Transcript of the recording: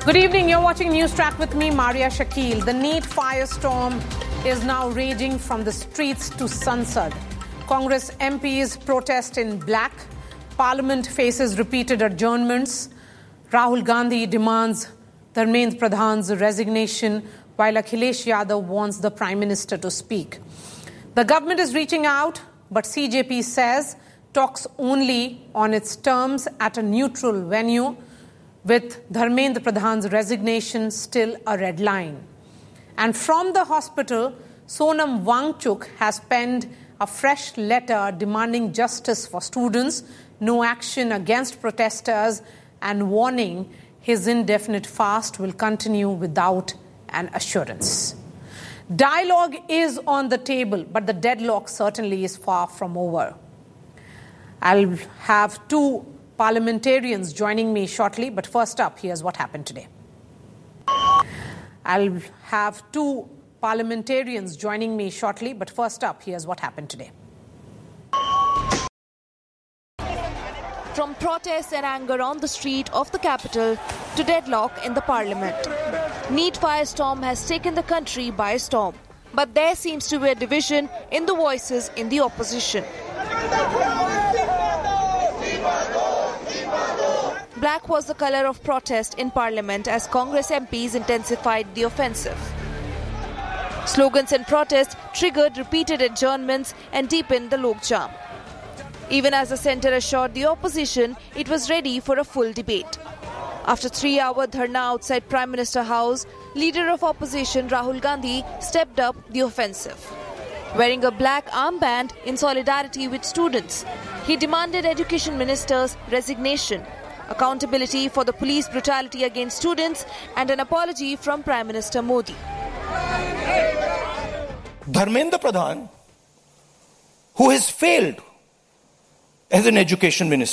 Good evening. You're watching News Track with me, Maria Shakil. The NEET firestorm is now raging from the streets to Sansad. Congress MPs protest in black. Parliament faces repeated adjournments. Rahul Gandhi demands Dharmendra Pradhan's resignation, while Akhilesh Yadav wants the Prime Minister to speak. The government is reaching out, but CJP says talks only on its terms at a neutral venue, with Dharmendra Pradhan's resignation still a red line. And from the hospital, Sonam Wangchuk has penned a fresh letter demanding justice for students, no action against protesters, and warning his indefinite fast will continue without an assurance. Dialogue is on the table, but the deadlock certainly is far from over. I'll have two parliamentarians joining me shortly, but first up, here's what happened today. I'll have two parliamentarians joining me shortly, but first up, here's what happened today. From protests and anger on the street of the capital to deadlock in the parliament, NEET firestorm has taken the country by storm. But there seems to be a division in the voices in the opposition. Black was the colour of protest in Parliament as Congress MPs intensified the offensive. Slogans and protests triggered repeated adjournments and deepened the logjam. Even as the centre assured the opposition it was ready for a full debate. After 3-hour dharna outside Prime Minister House, leader of opposition Rahul Gandhi stepped up the offensive. Wearing a black armband in solidarity with students, he demanded Education Minister's resignation, accountability for the police brutality against students, and an apology from Prime Minister Modi. Dharmendra Pradhan, who has failed as an education minister,